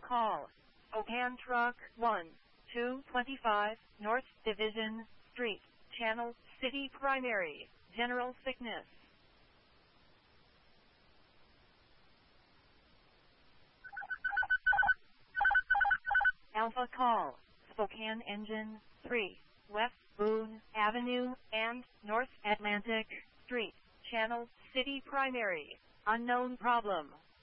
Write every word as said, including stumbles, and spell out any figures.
call. Spokane Truck one, two twenty-five, North Division Street, Channel City Primary, General Sickness. Alpha Call, Spokane Engine three, West Boone Avenue and North Atlantic Street, Channel City Primary, unknown problem.